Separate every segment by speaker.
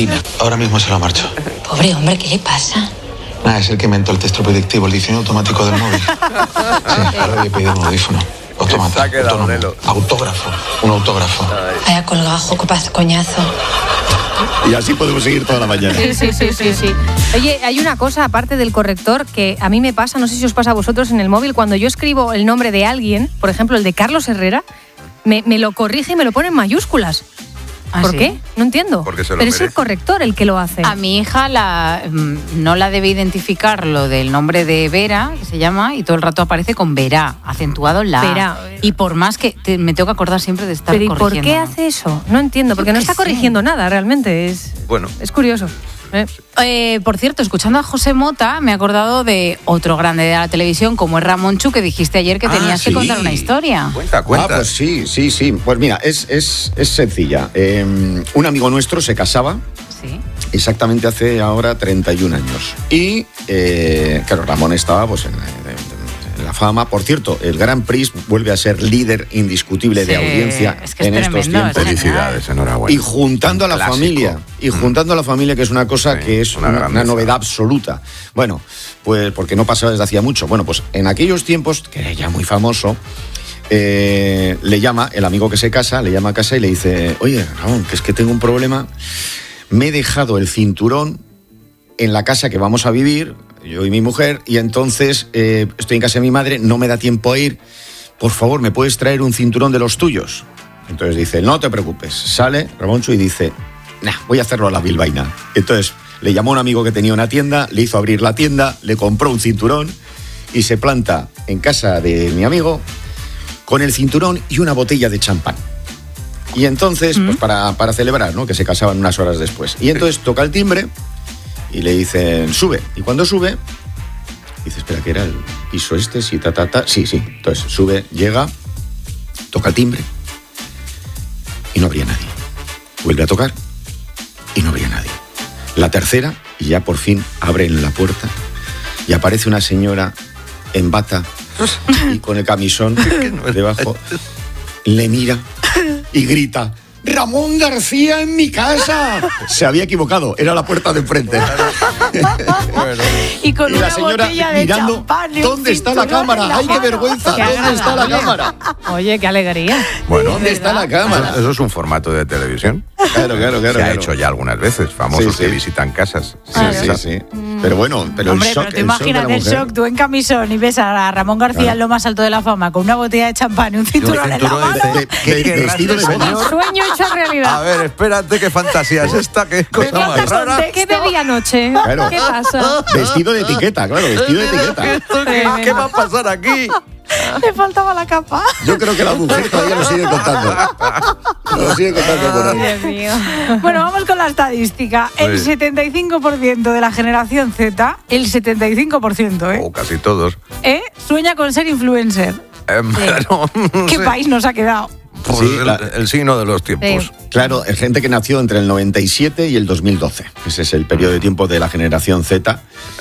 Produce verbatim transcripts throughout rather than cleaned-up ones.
Speaker 1: Dina, ahora mismo se lo marcho.
Speaker 2: Pobre hombre, ¿qué le pasa?
Speaker 1: Ah, es el que inventó el texto predictivo, el diseño automático del móvil. Sí, ahora le pide un audífono. Automático, autónomo, autógrafo, un autógrafo.
Speaker 2: Vaya colgajo, coñazo.
Speaker 3: Y así podemos seguir toda la mañana.
Speaker 4: Sí, sí, sí, sí, sí. Oye, hay una cosa aparte del corrector que a mí me pasa, no sé si os pasa a vosotros en el móvil, cuando yo escribo el nombre de alguien, por ejemplo el de Carlos Herrera, me, me lo corrige y me lo pone en mayúsculas.
Speaker 5: ¿Ah,
Speaker 4: ¿Por
Speaker 5: sí?
Speaker 4: qué? No entiendo.
Speaker 6: Porque se lo
Speaker 4: Pero es
Speaker 6: merece.
Speaker 4: el corrector el que lo hace.
Speaker 5: A mi hija la, no la debe identificar lo del nombre de Vera, que se llama, y todo el rato aparece con Vera, acentuado en la A.
Speaker 4: Vera.
Speaker 5: Y por más que te- me tengo que acordar siempre de estar
Speaker 4: Pero ¿y por
Speaker 5: corrigiendo.
Speaker 4: qué hace eso? No entiendo, porque
Speaker 5: Yo
Speaker 4: no
Speaker 5: qué
Speaker 4: está
Speaker 5: sé.
Speaker 4: corrigiendo nada realmente. Es,
Speaker 6: Bueno.
Speaker 4: es curioso. ¿eh?
Speaker 5: Eh, por cierto, escuchando a José Mota, me he acordado de otro grande de la televisión, como es Ramón Chu, que dijiste ayer que
Speaker 3: Ah,
Speaker 5: tenías
Speaker 3: sí.
Speaker 5: que contar una historia.
Speaker 6: Cuenta, cuenta.
Speaker 3: Ah, pues sí, sí, sí. Pues mira, es, es, es sencilla. Eh, un amigo nuestro se casaba
Speaker 5: Sí.
Speaker 3: exactamente hace ahora treinta y un años. Y, eh, claro, Ramón estaba pues, en, en- en la fama. Por cierto, el Grand Prix vuelve a ser líder indiscutible de
Speaker 5: Sí,
Speaker 3: audiencia
Speaker 5: es que es
Speaker 3: en estos
Speaker 5: tremendo,
Speaker 3: tiempos.
Speaker 5: es
Speaker 6: Felicidades, enhorabuena.
Speaker 3: Y juntando a la
Speaker 6: Clásico.
Speaker 3: familia, y juntando a la familia, que es una cosa
Speaker 6: Sí,
Speaker 3: que es
Speaker 6: una
Speaker 3: una,
Speaker 6: grandeza.
Speaker 3: una novedad absoluta. Bueno, pues porque no pasaba desde hacía mucho. Bueno, pues en aquellos tiempos, que era ya muy famoso, eh, le llama, el amigo que se casa, le llama a casa y le dice, oye, Ramón, que es que tengo un problema, me he dejado el cinturón en la casa que vamos a vivir, yo y mi mujer, y entonces eh, estoy en casa de mi madre, no me da tiempo a ir, por favor, ¿me puedes traer un cinturón de los tuyos? Entonces dice, no te preocupes. Sale Ramoncho y dice, nah, voy a hacerlo a la bilbaína. Entonces le llamó a un amigo que tenía una tienda, le hizo abrir la tienda, le compró un cinturón y se planta en casa de mi amigo con el cinturón y una botella de champán. Y entonces, pues para, para celebrar, ¿no? Que se casaban unas horas después. Y entonces toca el timbre y le dicen, sube. Y cuando sube, dice, espera, que era el piso este, sí, ta, ta, ta. Sí, sí. Entonces sube, llega, toca el timbre y no habría nadie. Vuelve a tocar y no habría nadie. La tercera, y ya por fin abren la puerta y aparece una señora en bata y con el camisón debajo, le mira y grita, ¡Ramón García en mi casa! Se había equivocado, era la puerta de enfrente.
Speaker 6: Bueno.
Speaker 5: Y con
Speaker 3: Y
Speaker 5: una
Speaker 3: la señora
Speaker 5: botella de
Speaker 3: mirando,
Speaker 5: champán y un
Speaker 3: ¿dónde está la
Speaker 5: cinturón en
Speaker 3: cámara?
Speaker 5: la
Speaker 3: ¡Ay, qué
Speaker 5: mano.
Speaker 3: vergüenza!
Speaker 4: Qué
Speaker 3: ¿Dónde está la
Speaker 4: agradable.
Speaker 3: cámara?
Speaker 4: Oye, qué alegría.
Speaker 6: Bueno,
Speaker 3: ¿Dónde está la cámara?
Speaker 6: eso es un formato de televisión.
Speaker 3: Claro, claro, claro.
Speaker 6: Se ha
Speaker 3: claro.
Speaker 6: hecho ya algunas veces, famosos
Speaker 3: Sí, sí.
Speaker 6: que visitan casas.
Speaker 3: Sí, sí, sí. Pero bueno, pero
Speaker 5: Hombre,
Speaker 3: el shock,
Speaker 5: pero te
Speaker 3: el shock de
Speaker 5: imaginas
Speaker 3: la
Speaker 5: el
Speaker 3: mujer.
Speaker 5: shock, tú en camisón y ves a Ramón García
Speaker 3: Claro.
Speaker 5: en lo más alto de la fama con una botella de champán y un cinturón, en la
Speaker 6: cinturón
Speaker 5: mano.
Speaker 6: de-
Speaker 3: De-
Speaker 6: ¿Qué
Speaker 3: de-
Speaker 6: querrás
Speaker 3: vestido de
Speaker 6: decir,
Speaker 3: bodas.
Speaker 6: señor?
Speaker 4: Sueño hecho
Speaker 6: A
Speaker 4: realidad.
Speaker 6: ver, espérate, qué fantasía es esta, qué cosa
Speaker 5: falta
Speaker 6: más rara.
Speaker 5: contexto.
Speaker 4: ¿Qué bebí anoche?
Speaker 3: Claro.
Speaker 4: ¿Qué pasa?
Speaker 3: Vestido de etiqueta, claro, vestido de etiqueta.
Speaker 6: ¿Esto qué, qué va a pasar aquí?
Speaker 5: Le faltaba la capa.
Speaker 3: Yo creo que la mujer todavía lo sigue contando. Lo sigue contando por ahí.
Speaker 4: Dios mío.
Speaker 5: Bueno, vamos con la estadística. El
Speaker 6: Sí.
Speaker 5: setenta y cinco por ciento de la generación Z, el setenta y cinco por ciento, ¿eh?
Speaker 6: O casi todos.
Speaker 5: ¿eh? Sueña con ser influencer.
Speaker 6: Eh, bueno, no
Speaker 5: ¿Qué
Speaker 6: sé.
Speaker 5: país nos ha quedado?
Speaker 6: Pues
Speaker 3: Sí,
Speaker 6: el,
Speaker 3: la-
Speaker 6: el signo de los tiempos.
Speaker 4: Sí.
Speaker 3: Claro, es gente que nació entre el noventa y siete y el dos mil doce. Ese es el periodo de tiempo de la generación Z.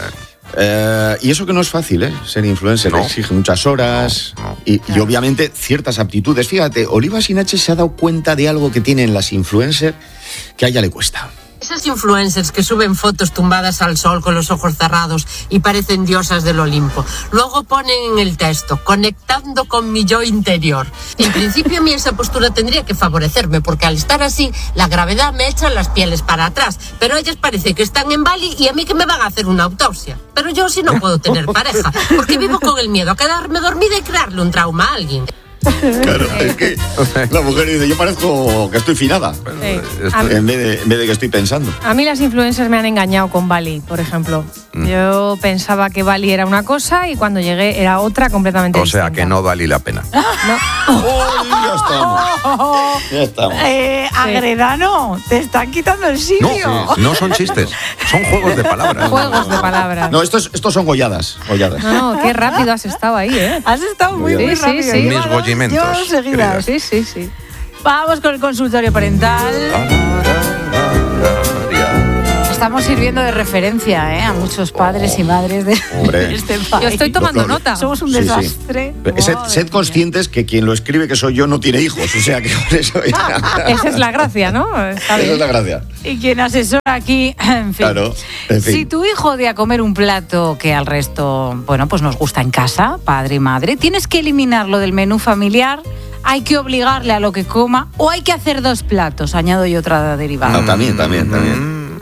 Speaker 3: Eh, y eso que no es fácil, ¿eh? Ser influencer,
Speaker 6: No.
Speaker 3: exige muchas horas
Speaker 6: No, no.
Speaker 3: Y, y obviamente ciertas aptitudes. Fíjate, Oliva Sinache se ha dado cuenta de algo que tienen las influencers que a ella le cuesta.
Speaker 7: Esas influencers que suben fotos tumbadas al sol con los ojos cerrados y parecen diosas del Olimpo. Luego ponen en el texto, conectando con mi yo interior. En principio a mí esa postura tendría que favorecerme, porque al estar así, la gravedad me echa las pieles para atrás. Pero ellas parece que están en Bali y a mí que me van a hacer una autopsia. Pero yo sí no puedo tener pareja, porque vivo con el miedo a quedarme dormida y crearle un trauma a alguien.
Speaker 3: Claro, es que la mujer dice, yo parezco que estoy finada.
Speaker 4: Sí.
Speaker 6: Esto-
Speaker 4: A mí-
Speaker 3: En vez, de, en vez de que estoy pensando.
Speaker 4: A mí las influencers me han engañado con Bali, por ejemplo. Yo pensaba que Bali era una cosa y cuando llegué era otra completamente
Speaker 6: O sea,
Speaker 4: distinta.
Speaker 6: que no vale la pena.
Speaker 3: ¡Oh, ya estamos! Ya estamos.
Speaker 5: Eh, Agredano, te están quitando el
Speaker 6: No,
Speaker 5: sitio.
Speaker 6: no son chistes, son juegos de palabras.
Speaker 4: Juegos de palabras.
Speaker 3: No, estos, estos son golladas. golladas.
Speaker 4: No, no, qué rápido has estado ahí, ¿eh?
Speaker 5: Has estado muy,
Speaker 3: Sí,
Speaker 5: muy
Speaker 4: sí,
Speaker 5: rápido.
Speaker 4: sí.
Speaker 5: Lleva
Speaker 6: Mis
Speaker 5: dos-
Speaker 6: gollimentos,
Speaker 5: lleva dos seguidas.
Speaker 4: Sí, sí, sí.
Speaker 5: Vamos con el consultorio parental. estamos sirviendo de referencia, ¿eh? A muchos padres y madres de, de este país.
Speaker 4: Yo estoy tomando
Speaker 3: Lo- lo-
Speaker 4: nota.
Speaker 5: Somos un
Speaker 3: Sí, sí.
Speaker 5: desastre.
Speaker 3: Sed,
Speaker 5: Madre
Speaker 3: sed
Speaker 5: mía.
Speaker 3: conscientes que quien lo escribe, que soy yo, no tiene hijos. O sea que por eso ya-
Speaker 4: Esa es la gracia, ¿no? Está
Speaker 3: Esa
Speaker 4: bien.
Speaker 3: es la gracia.
Speaker 5: Y quien asesora aquí, en fin.
Speaker 3: Claro, en fin.
Speaker 5: Si tu hijo odia a comer un plato que al resto, bueno, pues nos gusta en casa, padre y madre, tienes que eliminarlo del menú familiar, hay que obligarle a lo que coma o hay que hacer dos platos, añado yo otra derivada.
Speaker 3: Ah, también, también, también.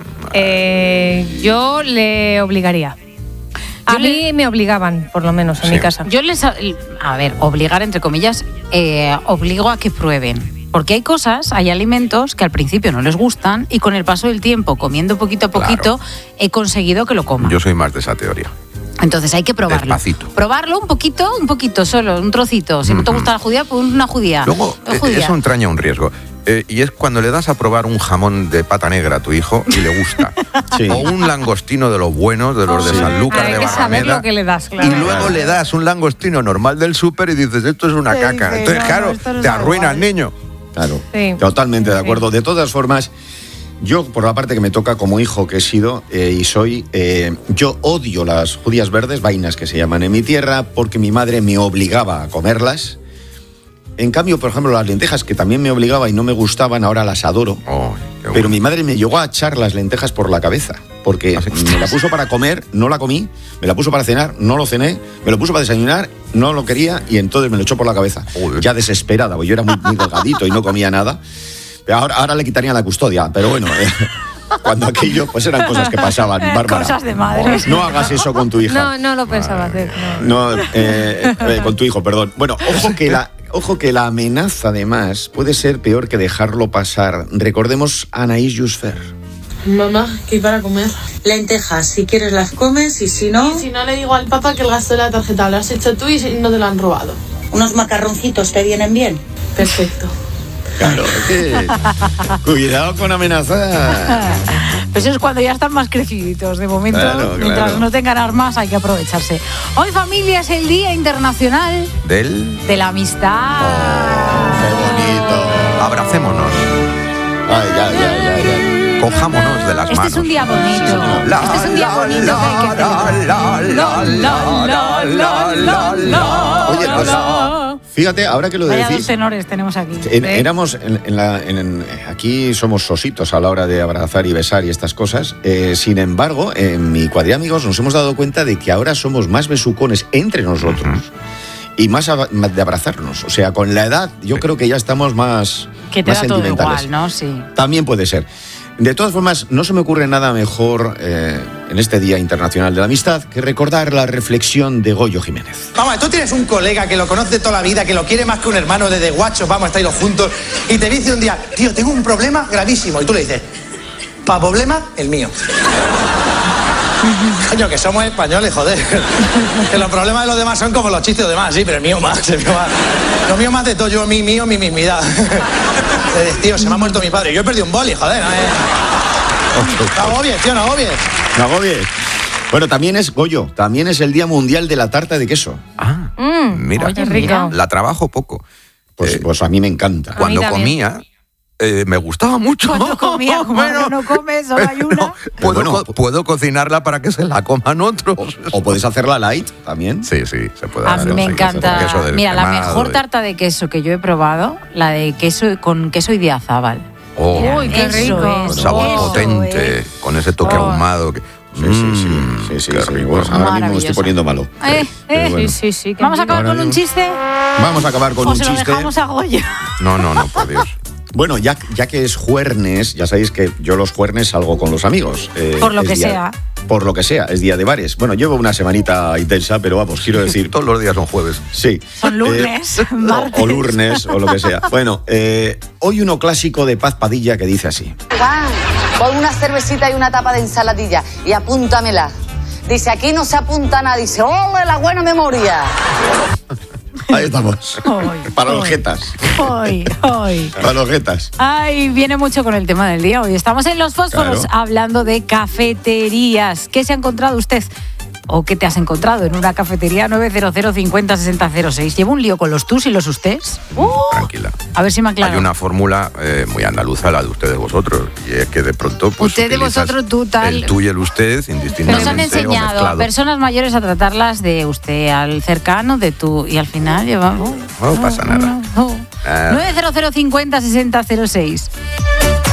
Speaker 4: Eh, yo le obligaría. A
Speaker 5: Yo
Speaker 4: mí
Speaker 5: le-
Speaker 4: me obligaban, por lo menos, en
Speaker 6: Sí.
Speaker 4: mi casa.
Speaker 5: Yo les, a a ver, obligar entre comillas, eh, obligo a que prueben. Porque hay cosas, hay alimentos que al principio no les gustan y con el paso del tiempo, comiendo poquito a poquito, he conseguido que lo coman.
Speaker 6: Yo soy más de esa teoría.
Speaker 5: Entonces hay que probarlo.
Speaker 6: Despacito.
Speaker 5: Probarlo un poquito, un poquito solo, un trocito. Si no te gusta la judía, pues una judía.
Speaker 6: Luego,
Speaker 5: Una
Speaker 6: eh,
Speaker 5: judía.
Speaker 6: eso entraña un riesgo. Eh, y es cuando le das a probar un jamón de pata negra a tu hijo y le gusta.
Speaker 3: Sí.
Speaker 6: O un langostino de los buenos, de los de
Speaker 5: Sí.
Speaker 6: Sanlúcar,
Speaker 4: Hay
Speaker 6: de
Speaker 4: que saber
Speaker 6: Barrameda.
Speaker 4: lo que le das, claro.
Speaker 6: Y luego le das un langostino normal del súper y dices, esto es una
Speaker 5: Te
Speaker 6: caca.
Speaker 5: dice,
Speaker 6: Entonces,
Speaker 5: no,
Speaker 6: claro,
Speaker 5: no, esto no
Speaker 6: te
Speaker 5: sabe
Speaker 6: arruina el
Speaker 5: igual.
Speaker 6: niño.
Speaker 3: Claro,
Speaker 4: Sí.
Speaker 3: totalmente de
Speaker 4: Sí.
Speaker 3: acuerdo. De todas formas, yo, por la parte que me toca como hijo que he sido eh, y soy, eh, yo odio las judías verdes, vainas que se llaman en mi tierra, porque mi madre me obligaba a comerlas. En cambio, por ejemplo, las lentejas, que también me obligaba y no me gustaban, ahora las adoro.
Speaker 6: Oh, qué
Speaker 3: Pero
Speaker 6: bueno.
Speaker 3: mi madre me llegó a echar las lentejas por la cabeza, porque
Speaker 6: ¿Ah, sí?
Speaker 3: me la puso para comer, no la comí, me la puso para cenar, no lo cené, me lo puso para desayunar, no lo quería y entonces me lo echó por la cabeza.
Speaker 6: Joder.
Speaker 3: Ya desesperada, porque yo era muy, muy delgadito y no comía nada. Pero ahora, ahora le quitarían la custodia, pero bueno, eh, cuando aquello, pues eran cosas que pasaban, Bárbara.
Speaker 5: Cosas de madres.
Speaker 3: No hagas eso con tu hija.
Speaker 4: No, no lo pensaba hacer. no.
Speaker 3: No, eh, eh, con tu hijo, perdón. Bueno, ojo que la, ojo que la amenaza, además, puede ser peor que dejarlo pasar. Recordemos a Anaïs Jusfer.
Speaker 8: Mamá, ¿qué hay para comer?
Speaker 9: Lentejas, si quieres las comes y si no,
Speaker 8: Y si no le digo al papá que el gasto de la tarjeta lo has hecho tú y si no te lo han robado.
Speaker 9: unos macarroncitos te vienen bien.
Speaker 8: Perfecto.
Speaker 3: Claro, es que... Cuidado con amenazar.
Speaker 5: Pues eso es cuando ya están más creciditos. De momento,
Speaker 3: Claro,
Speaker 5: mientras
Speaker 3: claro.
Speaker 5: no tengan armas, hay que aprovecharse. Hoy, familia, es el Día Internacional
Speaker 6: Del...
Speaker 5: de la Amistad.
Speaker 3: Qué bonito.
Speaker 6: Abracémonos.
Speaker 3: Ay, ya, ya, ya, ya.
Speaker 6: Cojámonos de las
Speaker 5: Este
Speaker 6: manos.
Speaker 5: es un día bonito.
Speaker 6: La,
Speaker 5: Este es un día
Speaker 6: la,
Speaker 5: bonito
Speaker 6: la,
Speaker 5: que hay que
Speaker 6: la,
Speaker 5: celebrar.
Speaker 6: la, la, la, la, la, la.
Speaker 3: Oye, pues, fíjate, ahora que lo
Speaker 5: Vaya dos
Speaker 3: decís...
Speaker 5: tenores tenemos aquí.
Speaker 3: En- éramos en, en la, en- en- aquí somos sositos a la hora de abrazar y besar y estas cosas. Eh, sin embargo, en mi cuadrilla de amigos nos hemos dado cuenta de que ahora somos más besucones entre nosotros y más ab- más de abrazarnos. O sea, con la edad yo creo que ya estamos más,
Speaker 5: Que te
Speaker 3: más
Speaker 5: da todo
Speaker 3: sentimentales.
Speaker 5: igual, ¿no? Sí.
Speaker 3: También puede ser. De todas formas, no se me ocurre nada mejor eh, en este Día Internacional de la Amistad que recordar la reflexión de Goyo Jiménez.
Speaker 10: Vamos, tú tienes un colega que lo conoce toda la vida, que lo quiere más que un hermano desde guachos, vamos a estar los juntos, y te dice un día, tío, tengo un problema gravísimo, y tú le dices, pa' problema, el mío. Coño, que somos españoles, joder. Que los problemas de los demás son como los chistes de los demás, sí, pero el mío más, el mío más. Lo mío más de todo, yo, mi mío, mi mismidad. Le dices, tío, se me ha muerto mi padre, yo he perdido un boli, joder, no es... No agobies, tío, no agobies.
Speaker 3: No agobies. Bueno, también es, Goyo, también es el Día Mundial de la Tarta de Queso.
Speaker 6: Ah,
Speaker 4: Mm,
Speaker 6: mira,
Speaker 4: oye, rico.
Speaker 6: la trabajo poco.
Speaker 3: Pues,
Speaker 6: Eh,
Speaker 3: pues a mí me encanta.
Speaker 6: Cuando
Speaker 4: también.
Speaker 6: comía, eh, me gustaba mucho.
Speaker 5: Cuando comía, como
Speaker 6: Bueno,
Speaker 5: ahora no comes, solo hay
Speaker 6: pero
Speaker 5: una.
Speaker 6: Puedo,
Speaker 3: Bueno,
Speaker 6: co- puedo cocinarla para que se la coman otros.
Speaker 3: O puedes hacerla light también.
Speaker 6: Sí, sí, se puede
Speaker 5: A
Speaker 6: hacer.
Speaker 5: mí me
Speaker 6: sí,
Speaker 5: encanta.
Speaker 6: con queso
Speaker 5: Mira, la
Speaker 6: descremado
Speaker 5: mejor
Speaker 6: y-
Speaker 5: tarta de queso que yo he probado, la de queso con queso idiazábal.
Speaker 6: Oh,
Speaker 4: Uy, qué
Speaker 5: Eso
Speaker 4: rico.
Speaker 5: es,
Speaker 6: con sabor
Speaker 5: eso
Speaker 6: potente,
Speaker 5: es.
Speaker 6: con ese toque
Speaker 5: Oh.
Speaker 6: ahumado. que-
Speaker 3: Sí, sí, sí.
Speaker 6: Mm,
Speaker 3: sí, sí,
Speaker 6: qué
Speaker 3: sí.
Speaker 6: rico.
Speaker 3: Bueno, ahora mismo me
Speaker 5: Maravilloso.
Speaker 3: estoy poniendo malo.
Speaker 5: Eh,
Speaker 3: Pero
Speaker 5: eh.
Speaker 3: bueno.
Speaker 4: Sí, sí, sí. que
Speaker 5: ¿Vamos a acabar
Speaker 3: Ahora
Speaker 5: con un
Speaker 3: mismo.
Speaker 5: chiste?
Speaker 3: Vamos a acabar con
Speaker 5: ¿O
Speaker 3: un
Speaker 5: se lo
Speaker 3: chiste.
Speaker 5: dejamos a Goyo?
Speaker 6: No, no, no, por Dios.
Speaker 3: Bueno, ya, ya que es juernes, ya sabéis que yo los juernes salgo con los amigos. Eh,
Speaker 5: Por lo
Speaker 3: es
Speaker 5: que
Speaker 3: día-
Speaker 5: sea.
Speaker 3: Por lo que sea, es día de bares. Bueno, llevo una semanita intensa, pero vamos, quiero decir...
Speaker 6: Todos los días son jueves.
Speaker 3: Sí.
Speaker 5: Son lunes,
Speaker 3: Eh,
Speaker 5: martes.
Speaker 3: o, o lunes, o lo que sea. Bueno, eh, hoy uno clásico de Paz Padilla que dice así.
Speaker 11: Juan, pon una cervecita y una tapa de ensaladilla y apúntamela. Dice, aquí no se apunta nada. Dice, ¡ole, la buena memoria!
Speaker 3: Ahí estamos.
Speaker 5: Hoy,
Speaker 3: Para los
Speaker 5: hoy.
Speaker 3: jetas.
Speaker 5: Hoy, hoy.
Speaker 3: Para los jetas.
Speaker 5: Ay, viene mucho con el tema del día. Hoy estamos en Los Fósforos
Speaker 3: Claro.
Speaker 5: hablando de cafeterías. ¿Qué se ha encontrado usted o qué te has encontrado en una cafetería. Nueve cero cero cincuenta sesenta cero seis. Llevo un lío con los tus y los ustés. Uh,
Speaker 6: Tranquila.
Speaker 5: A ver si me aclaro.
Speaker 6: Hay una fórmula eh, muy andaluza, la de ustedes vosotros, y es que de pronto pues,
Speaker 5: usted de vosotros, tú tal.
Speaker 6: El tú y el usted, indistintamente.
Speaker 5: Nos han enseñado personas mayores a tratarlas de usted al cercano, de tú, y al final llevamos.
Speaker 6: No pasa nada.
Speaker 5: nueve cero cero cincuenta sesenta cero seis.